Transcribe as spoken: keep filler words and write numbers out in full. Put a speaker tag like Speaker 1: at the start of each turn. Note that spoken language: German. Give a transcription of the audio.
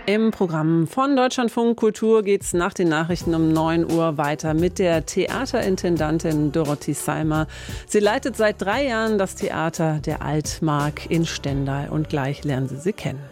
Speaker 1: Im Programm von Deutschlandfunk Kultur geht's nach den Nachrichten um neun Uhr weiter mit der Theaterintendantin Dorothee Salmer. Sie leitet seit drei Jahren das Theater der Altmark in Stendal und gleich lernen Sie sie kennen.